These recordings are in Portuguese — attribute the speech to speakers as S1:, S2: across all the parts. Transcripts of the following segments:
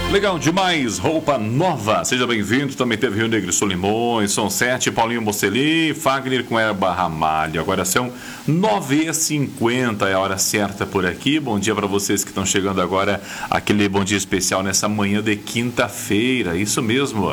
S1: Legal demais, roupa nova. Seja bem-vindo. Também teve Rio Negro Solimões, São 7, Paulinho Mocelin, Fagner com Erba Ramalho. Agora são 9h50, é a hora certa por aqui. Bom dia para vocês que estão chegando agora. Aquele bom dia especial nessa manhã de quinta-feira. Isso mesmo.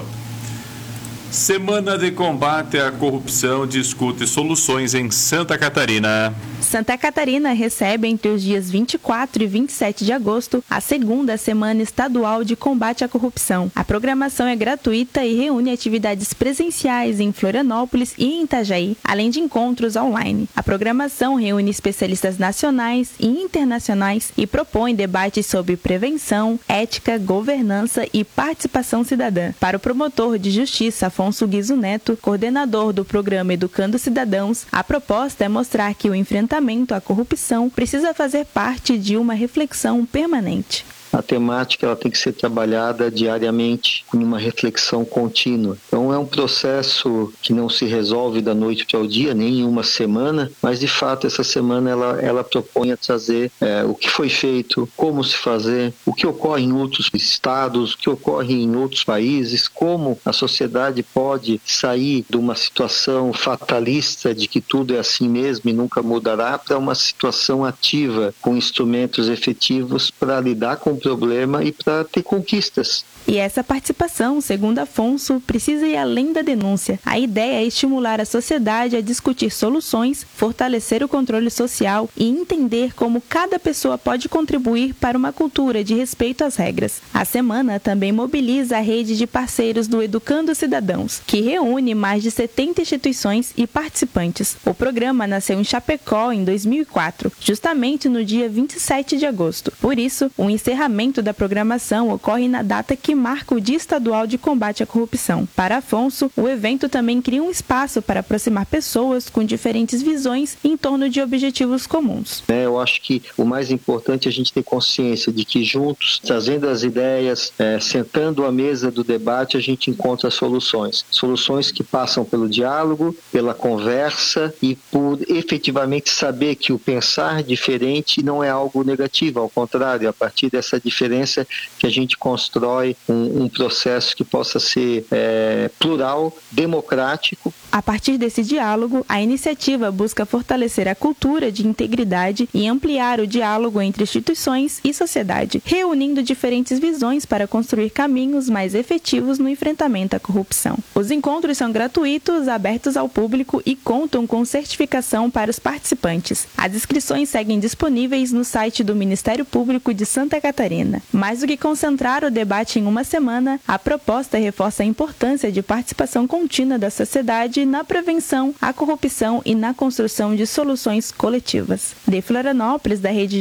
S1: Semana de combate à corrupção discute soluções em Santa Catarina.
S2: Santa Catarina recebe entre os dias 24 e 27 de agosto a segunda Semana Estadual de Combate à Corrupção. A programação é gratuita e reúne atividades presenciais em Florianópolis e em Itajaí, além de encontros online. A programação reúne especialistas nacionais e internacionais e propõe debates sobre prevenção, ética, governança e participação cidadã. Para o promotor de justiça Afonso Guizo Neto, coordenador do programa Educando Cidadãos, a proposta é mostrar que o enfrentamento à corrupção precisa fazer parte de uma reflexão permanente.
S3: A temática ela tem que ser trabalhada diariamente, em uma reflexão contínua. Então é um processo que não se resolve da noite para o dia, nem em uma semana, mas de fato essa semana ela propõe a trazer o que foi feito, como se fazer, o que ocorre em outros estados, o que ocorre em outros países, como a sociedade pode sair de uma situação fatalista de que tudo é assim mesmo e nunca mudará, para uma situação ativa, com instrumentos efetivos para lidar com o problema e para ter conquistas.
S2: E essa participação, segundo Afonso, precisa ir além da denúncia. A ideia é estimular a sociedade a discutir soluções, fortalecer o controle social e entender como cada pessoa pode contribuir para uma cultura de respeito às regras. A semana também mobiliza a rede de parceiros do Educando Cidadãos, que reúne mais de 70 instituições e participantes. O programa nasceu em Chapecó em 2004, justamente no dia 27 de agosto. Por isso, o encerramento da programação ocorre na data que marca o Dia Estadual de Combate à Corrupção. Para Afonso, o evento também cria um espaço para aproximar pessoas com diferentes visões em torno de objetivos comuns.
S3: Eu acho que o mais importante é a gente ter consciência de que juntos, trazendo as ideias, sentando à mesa do debate, a gente encontra soluções. Soluções que passam pelo diálogo, pela conversa e por efetivamente saber que o pensar diferente não é algo negativo, ao contrário, a partir dessa diferença que a gente constrói um processo que possa ser plural, democrático.
S2: A partir desse diálogo, a iniciativa busca fortalecer a cultura de integridade e ampliar o diálogo entre instituições e sociedade, reunindo diferentes visões para construir caminhos mais efetivos no enfrentamento à corrupção. Os encontros são gratuitos, abertos ao público e contam com certificação para os participantes. As inscrições seguem disponíveis no site do Ministério Público de Santa Catarina. Mais do que concentrar o debate em uma semana, a proposta reforça a importância de participação contínua da sociedade na prevenção à corrupção e na construção de soluções coletivas. De Florianópolis, da Rede